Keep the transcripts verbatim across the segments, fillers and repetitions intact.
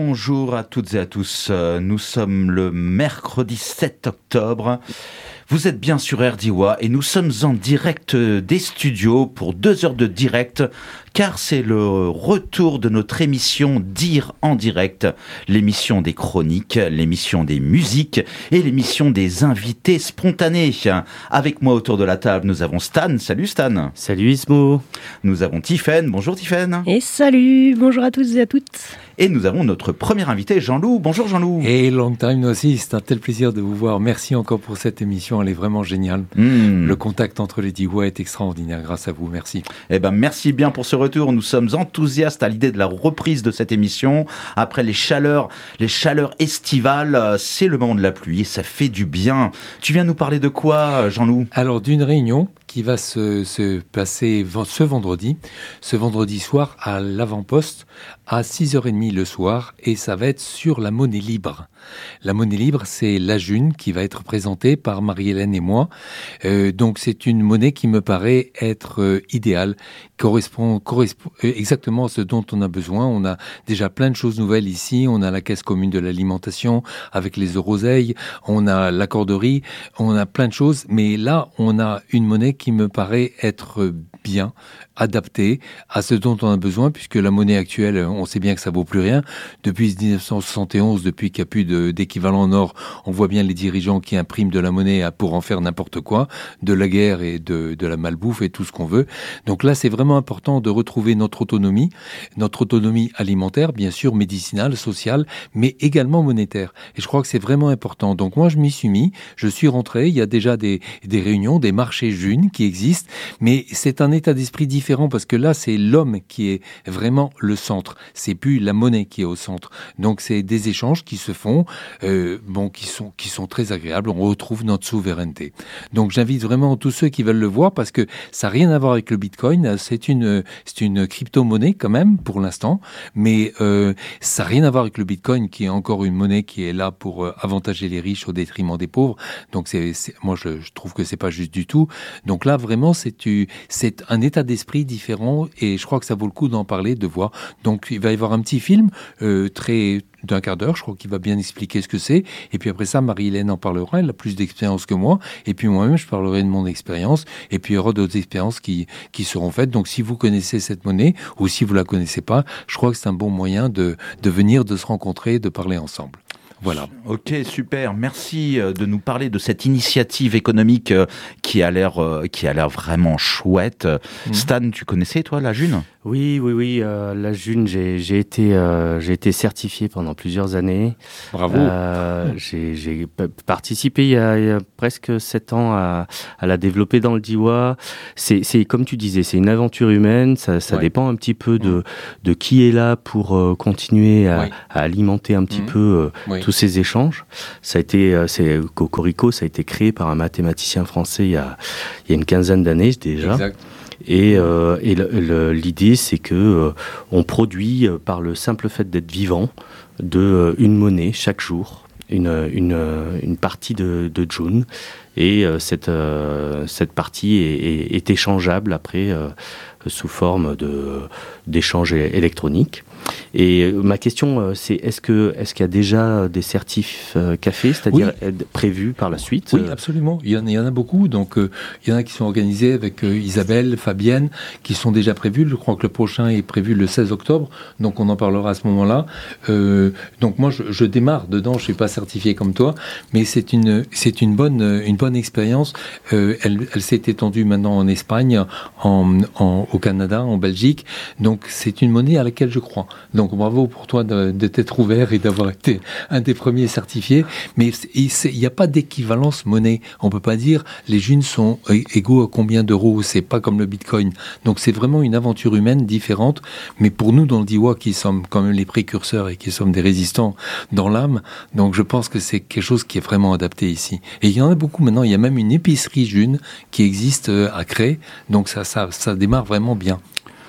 Bonjour à toutes et à tous, nous sommes le mercredi sept octobre. Vous êtes bien sur R D W A et nous sommes en direct des studios pour deux heures de direct, car c'est le retour de notre émission Dire en direct, l'émission des chroniques, l'émission des musiques et l'émission des invités spontanés. Avec moi autour de la table, nous avons Stan. Salut Stan. Salut Ismo. Nous avons Tiffaine. Bonjour Tiffaine. Et salut, bonjour à tous et à toutes. Et nous avons notre premier invité, Jean-Loup. Bonjour Jean-Loup. Et long time aussi, c'est un tel plaisir de vous voir. Merci encore pour cette émission, elle est vraiment géniale. Mmh. Le contact entre les D W A est extraordinaire, grâce à vous, merci. Eh ben, merci bien pour ce retour. Nous sommes enthousiastes à l'idée de la reprise de cette émission. Après les chaleurs, les chaleurs estivales, c'est le moment de la pluie et ça fait du bien. Tu viens nous parler de quoi, Jean-Loup ? Alors, d'une réunion qui va se, se passer ce vendredi, ce vendredi soir à l'avant-poste, à six heures trente le soir, et ça va être sur la monnaie libre. La monnaie libre, c'est la June qui va être présentée par Marie-Hélène et moi. Euh, donc c'est une monnaie qui me paraît être euh, idéale, correspond, correspond exactement à ce dont on a besoin. On a déjà plein de choses nouvelles ici. On a la caisse commune de l'alimentation avec les euroseilles, on a l'accorderie, on a plein de choses. Mais là, on a une monnaie qui me paraît être bien adaptée à ce dont on a besoin, puisque la monnaie actuelle, on sait bien que ça vaut plus rien. Depuis dix-neuf cent soixante et onze, depuis qu'il n'y a plus de, d'équivalent en or, on voit bien les dirigeants qui impriment de la monnaie pour en faire n'importe quoi, de la guerre et de, de la malbouffe et tout ce qu'on veut. Donc là, c'est vraiment important de retrouver notre autonomie, notre autonomie alimentaire, bien sûr, médicinale, sociale, mais également monétaire. Et je crois que c'est vraiment important. Donc moi, je m'y suis mis, je suis rentré, il y a déjà des, des réunions, des marchés jeunes qui existent, mais c'est un état d'esprit différent parce que là, c'est l'homme qui est vraiment le centre. C'est plus la monnaie qui est au centre. Donc c'est des échanges qui se font, euh, bon, qui sont qui sont très agréables. On retrouve notre souveraineté. Donc j'invite vraiment tous ceux qui veulent le voir parce que ça n'a rien à voir avec le Bitcoin. C'est une c'est une crypto-monnaie quand même pour l'instant, mais euh, ça n'a rien à voir avec le Bitcoin qui est encore une monnaie qui est là pour euh, avantager les riches au détriment des pauvres. Donc c'est, c'est moi je, je trouve que c'est pas juste du tout. Donc là vraiment c'est tu c'est un état d'esprit différent et je crois que ça vaut le coup d'en parler, de voir. Donc il va y avoir un petit film euh, très d'un quart d'heure, je crois qu'il va bien expliquer ce que c'est. Et puis après ça, Marie-Hélène en parlera, elle a plus d'expérience que moi. Et puis moi-même, je parlerai de mon expérience. Et puis il y aura d'autres expériences qui, qui seront faites. Donc si vous connaissez cette monnaie, ou si vous la connaissez pas, je crois que c'est un bon moyen de, de venir, de se rencontrer, de parler ensemble. Voilà. Ok, super. Merci de nous parler de cette initiative économique qui a l'air, qui a l'air vraiment chouette. Mmh. Stan, tu connaissais, toi, la June ? Oui, oui, oui. Euh, la June, j'ai, j'ai été, euh, j'ai été certifié pendant plusieurs années. Bravo. Euh, j'ai, j'ai participé il y, a, il y a presque sept ans à, à la développer dans le D W A. C'est, c'est comme tu disais, c'est une aventure humaine. Ça, ça ouais. dépend un petit peu de, de qui est là pour euh, continuer à, ouais. à alimenter un petit mmh. peu euh, oui. tous ces échanges. Ça a été, c'est Cocorico, ça a été créé par un mathématicien français il y a, il y a une quinzaine d'années déjà. Exact. Et, euh, et le, le, l'idée, c'est que euh, on produit euh, par le simple fait d'être vivant de euh, une monnaie chaque jour, une une une partie de, de June, et euh, cette euh, cette partie est, est, est échangeable après euh, sous forme de d'échanges électroniques. Et ma question, c'est est-ce que est-ce qu'il y a déjà des certifs euh, café, c'est-à-dire oui. prévus par la suite ? Oui, absolument. Il y en, il y en a beaucoup. Donc, euh, il y en a qui sont organisés avec euh, Isabelle, Fabienne, qui sont déjà prévus. Je crois que le prochain est prévu le seize octobre. Donc, on en parlera à ce moment-là. Euh, donc, moi, je, je démarre dedans. Je suis pas certifié comme toi, mais c'est une c'est une bonne une bonne expérience. Euh, elle elle s'est étendue maintenant en Espagne, en, en au Canada, en Belgique. Donc, c'est une monnaie à laquelle je crois. Donc bravo pour toi de, de t'être ouvert et d'avoir été un des premiers certifiés. Mais il n'y a pas d'équivalence monnaie. On peut pas dire les junes sont égaux à combien d'euros. C'est pas comme le Bitcoin. Donc c'est vraiment une aventure humaine différente. Mais pour nous dans le D W A qui sommes quand même les précurseurs et qui sommes des résistants dans l'âme, donc je pense que c'est quelque chose qui est vraiment adapté ici. Et il y en a beaucoup maintenant. Il y a même une épicerie june qui existe à Cré. Donc ça, ça, ça démarre vraiment bien.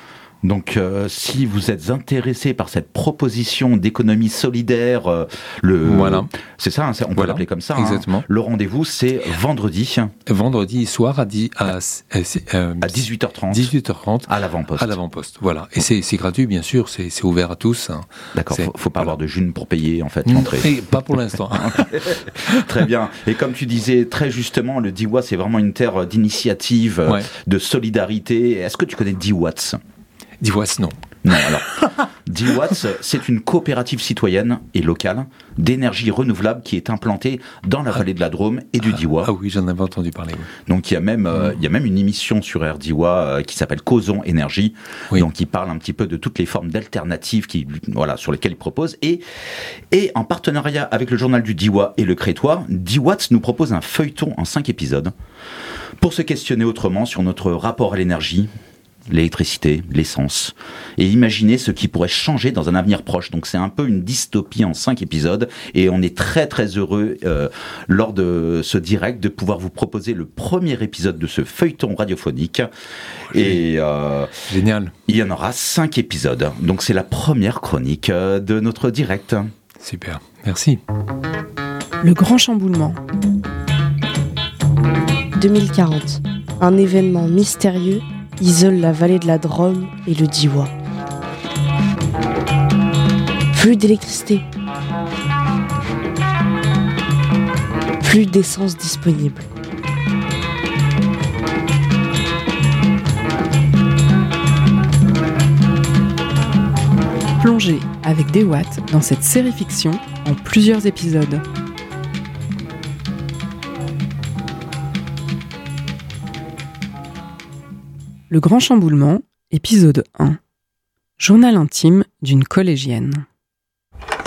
Donc, euh, si vous êtes intéressé par cette proposition d'économie solidaire, euh, le, voilà. c'est ça, hein, c'est, on peut voilà. l'appeler comme ça. Exactement. Hein. Le rendez-vous, c'est vendredi. Vendredi soir à, dix, à, euh, à dix-huit heures trente. dix-huit heures trente. À l'avant-poste. À l'avant-poste, voilà. Et c'est, c'est gratuit, bien sûr, c'est, c'est ouvert à tous. Hein. D'accord, c'est, faut, faut pas voilà. avoir de june pour payer, en fait, l'entrée. Et pas pour l'instant. Très bien. Et comme tu disais très justement, le dix watts, c'est vraiment une terre d'initiative, ouais. de solidarité. Est-ce que tu connais dix watts? dix watts, non. Non, alors, dix watts, c'est une coopérative citoyenne et locale d'énergie renouvelable qui est implantée dans la vallée de la Drôme et du ah, Diois. Ah oui, j'en avais entendu parler. Oui. Donc, il y a même, euh, il y a même une émission sur Air Diois euh, qui s'appelle Causons Énergie, oui. donc qui parle un petit peu de toutes les formes d'alternatives qui, voilà, sur lesquelles ils proposent. Et, et en partenariat avec le journal du Diois et le Crétois, dix watts nous propose un feuilleton en cinq épisodes pour se questionner autrement sur notre rapport à l'énergie, l'électricité, l'essence, et imaginer ce qui pourrait changer dans un avenir proche. Donc c'est un peu une dystopie en cinq épisodes, et on est très très heureux euh, lors de ce direct de pouvoir vous proposer le premier épisode de ce feuilleton radiophonique. Et euh, génial. Il y en aura cinq épisodes, donc c'est la première chronique de notre direct. Super, merci. Le grand chamboulement. deux mille quarante, un événement mystérieux isole la vallée de la Drôme et le Diois. Plus d'électricité. Plus d'essence disponible. Plongez avec des watts dans cette série fiction en plusieurs épisodes. Le grand chamboulement, épisode un. Journal intime d'une collégienne.